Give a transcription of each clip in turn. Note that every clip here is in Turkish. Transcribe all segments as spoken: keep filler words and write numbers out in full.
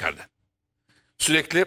içeride. Sürekli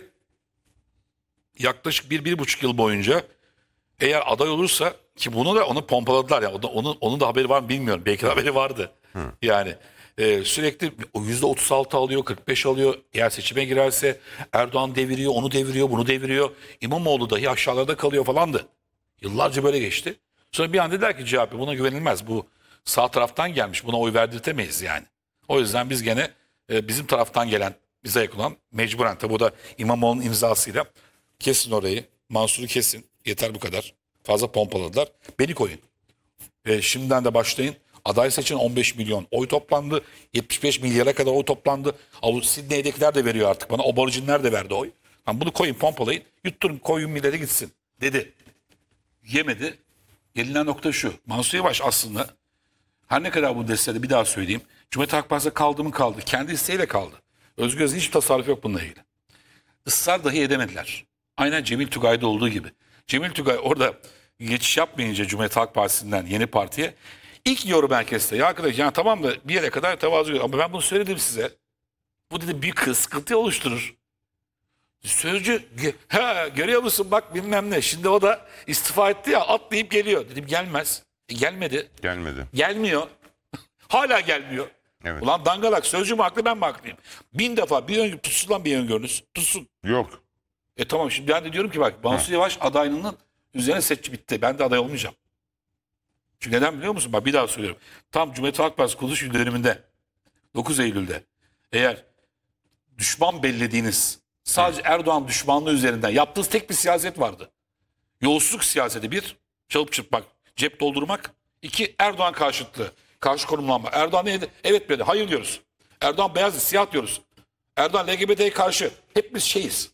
yaklaşık bir, bir buçuk yıl boyunca eğer aday olursa, ki bunu da onu pompaladılar ya, yani, onun, onun da haberi var mı bilmiyorum. Belki de haberi vardı. Hı. Yani e, sürekli o yüzde otuz altı alıyor, kırk beş alıyor. Eğer seçime girerse Erdoğan deviriyor, onu deviriyor, bunu deviriyor. İmamoğlu dahi aşağılarda kalıyor falandı. Yıllarca böyle geçti. Sonra bir an dediler ki C H P buna güvenilmez. Bu sağ taraftan gelmiş, buna oy verdirtemeyiz yani. O yüzden biz gene e, bizim taraftan gelen, bize yakın olan mecburen, tabi o da İmamoğlu'nun imzasıyla kesin orayı, Mansur'u kesin, yeter bu kadar. Fazla pompaladılar. Beni koyun. Ve şimdiden de başlayın. Aday seçin, on beş milyon oy toplandı. yetmiş beş milyara kadar oy toplandı. Sidney'dekiler de veriyor artık bana. Oborjinler de verdi oy. Yani bunu koyun, pompalayın. Yutturun, koyun millete gitsin dedi. Yemedi. Gelinen nokta şu. Mansur Yavaş aslında her ne kadar bu desteğde, bir daha söyleyeyim, Cumhuriyet Halk Partisi'ne kaldı mı kaldı. Kendi isteğiyle kaldı. Özgür Özel'in hiçbir tasarrufu yok bununla ilgili. Israr dahi edemediler. Aynen Cemil Tugay'da olduğu gibi. Cemil Tugay orada geçiş yapmayınca Cumhuriyet Halk Partisi'nden yeni partiye ilk yorum herkeste. Ya arkadaş, yani tamam da bir yere kadar tevazu ediyor. Ama ben bunu söyledim size. Bu dedi bir kız sıkıntı oluşturur. Sözcü, ha, görüyor musun bak bilmem ne. Şimdi o da istifa etti ya, atlayıp geliyor. Dedim gelmez. E, gelmedi. Gelmedi. Gelmiyor. Hala gelmiyor. Evet. Ulan dangalak, sözcü mü haklı, ben mi haklıyım? Bin defa bir öngörü tutsun lan, bir öngörünüz. Tutsun. Yok. E tamam, şimdi ben de diyorum ki bak, Mansur Yavaş adaylığının üzerine seçim bitti. Ben de aday olmayacağım. Çünkü neden biliyor musun? Bak bir daha söylüyorum. Tam Cumhuriyet Halk Partisi kuruluş yıl dönümünde, dokuz Eylül'de eğer düşman bellediğiniz, sadece Hı. Erdoğan düşmanlığı üzerinden yaptığınız tek bir siyaset vardı. Yolsuzluk siyaseti bir, çalıp çırpmak, cep doldurmak. İki, Erdoğan karşıtlığı, karşı konumlanma. Erdoğan neydi? Evet dedi, hayır diyoruz. Erdoğan beyaz, siyah diyoruz. Erdoğan L G B T'ye karşı. Hep biz şeyiz.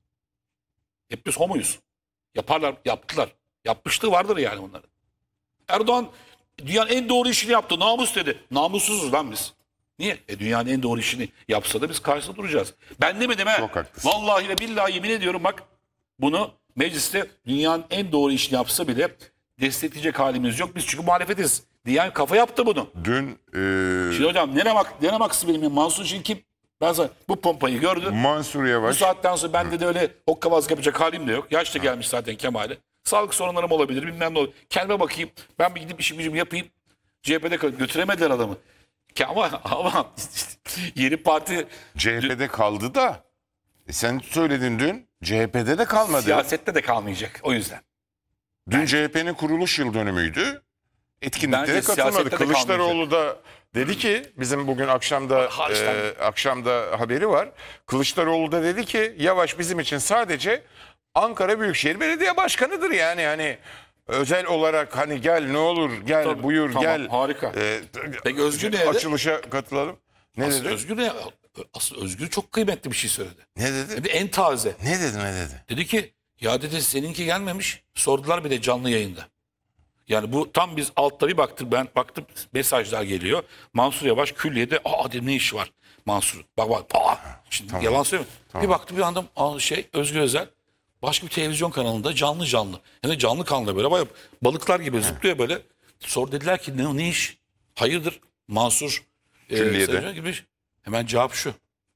Hep biz homoyuz. Yaparlar, yaptılar. Yapmışlığı vardır yani bunların. Erdoğan dünyanın en doğru işini yaptı. Namus dedi. Namussuzuz lan biz. Niye? E dünyanın en doğru işini yapsa da biz karşısında duracağız. Ben demedim he. Çok haklısın. Vallahi de billahi yemin ediyorum bak. Bunu mecliste dünyanın en doğru işini yapsa bile destekleyecek halimiz yok. Biz çünkü muhalefetiz. Diyen kafa yaptı bunu. Dün e... Şimdi hocam ne bak, ne baksı benim ya. Mansur Yavaş kim? Ben sana bu pompayı gördüm. Mansur Yavaş. Bu saatten sonra ben de öyle hokkabazlık yapacak halim de yok. Yaş da gelmiş zaten Kemal'e. Sağlık sorunlarım olabilir, bilmem ne olur. Kendime bakayım. Ben bir gidip işim gücümü yapayım. C H P'de kal- götüremediler adamı. Ki Ama, ama yeni parti C H P'de kaldı da e sen söyledin dün, C H P'de de kalmadı. siyasette de kalmayacak. O yüzden. Dün C H P'nin kuruluş yıl dönümüydü. Etkinlikte Bence de katılmadı. siyasette de Kılıçdaroğlu da dedi ki, bizim bugün akşamda Hariçten. e, akşamda haberi var. Kılıçdaroğlu da dedi ki Yavaş bizim için sadece Ankara Büyükşehir Belediye Başkanı'dır, yani hani özel olarak hani gel ne olur gel Tabii, buyur tamam, gel. harika. E, Peki Özgür ne dedi? Açılışa katılalım. Ne Asıl dedi? Özgür ne? Asıl Özgür çok kıymetli bir şey söyledi. Ne dedi? Dedi en taze. Ne dedi ne dedi? Dedi ki ya dedi seninki gelmemiş. Sordular bir de canlı yayında. Yani bu tam biz altta bir baktık, ben baktım mesajlar geliyor. Mansur Yavaş külliyede, aa dedim ne işi var Mansur? Bak bak aa. Şimdi Tamam. yalan söylemiyorum. Tamam. Bir baktım bir anda aa, şey Özgür Özel başka bir televizyon kanalında canlı canlı. Yani canlı kanalda böyle bak, balıklar gibi zıplıyor böyle. Sor dediler ki ne, ne iş? Hayırdır Mansur? E, Külliyede. gibi. Hemen cevap şu.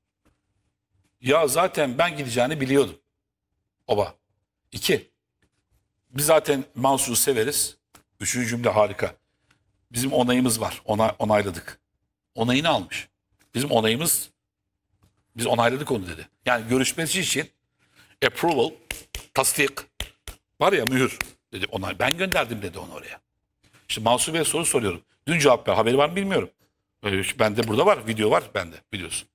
Ya zaten ben gideceğini biliyordum. Oba. İki. Biz zaten Mansur'u severiz. Üçüncü cümle harika. Bizim onayımız var. Ona, onayladık. Onayını almış. Bizim onayımız, biz onayladık onu dedi. Yani görüşmesi için approval, tasdik var ya, mühür dedi. Onay. Ben gönderdim dedi onu oraya. İşte Mansur Bey'e soru soruyorum. Dün cevap ver. Haberi var mı bilmiyorum. Bende burada var. Video var bende biliyorsun.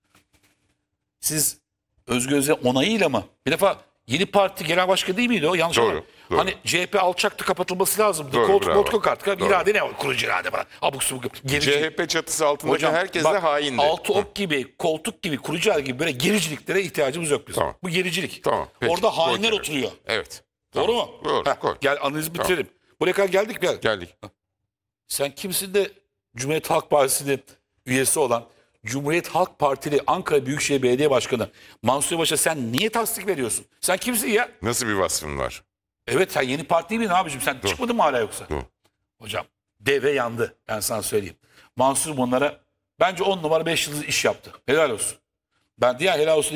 Siz Özgür Özel onayıyla mı? Bir defa yeni parti genel başkanı değil miydi o? Yanlış Doğru, olarak. doğru. Hani C H P alçaktı, kapatılması lazımdı. Doğru, Koltuk bravo. koltuk artık. Doğru. İrade ne? Kurucu irade bana. Abuk subuk. Gerici. C H P çatısı altındaki herkes de bak, haindi. altı ok gibi, koltuk gibi, kurucu irade gibi böyle gericiliklere ihtiyacımız yok bizim. Tamam. Bu gericilik. Tamam, peki. Orada hainler Koy oturuyor. Evet. Doğru Tamam. mu? Doğru. Heh, Koy. gel analizi bitirelim. Buraya kadar geldik mi? Geldik. Sen kimsin de Cumhuriyet Halk Partisi'nin üyesi olan Cumhuriyet Halk Partili Ankara Büyükşehir Belediye Başkanı Mansur Yavaş'a sen niye tasdik veriyorsun? Sen kimsin ya? Nasıl bir vasfın var? Evet, sen yeni parti değil miydin abicim? Sen çıkmadın mı hala yoksa? Dur. Hocam deve yandı, ben sana söyleyeyim. Mansur bunlara bence on numara beş yıldız iş yaptı. Helal olsun. Ben diğer helal olsun